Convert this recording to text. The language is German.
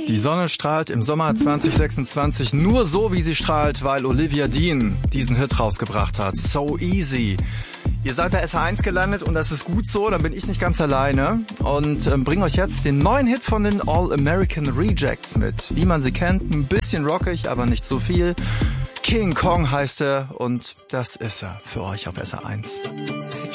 Die Sonne strahlt im Sommer 2026 nur so, wie sie strahlt, weil Olivia Dean diesen Hit rausgebracht hat. So Easy. Ihr seid bei SH1 gelandet und das ist gut so, dann bin ich nicht ganz alleine und bringe euch jetzt den neuen Hit von den All-American Rejects mit. Wie man sie kennt, ein bisschen rockig, aber nicht so viel. King Kong heißt er und das ist er für euch auf SH1.